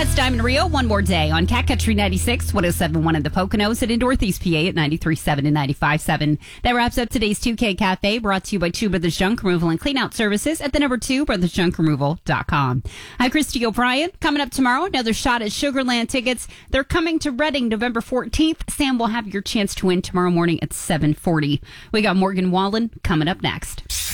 That's Diamond Rio. One more day on Cat Country 96, 107.1 in the Poconos, and in Northeast PA at 93.7 and 95.7. That wraps up today's 2K Cafe, brought to you by Two Brothers Junk Removal and Clean Out Services at the number 2, brothersjunkremoval.com. I'm Christy O'Brien. Coming up tomorrow, another shot at Sugarland tickets. They're coming to Reading November 14th. Sam will have your chance to win tomorrow morning at 7:40. We got Morgan Wallen coming up next.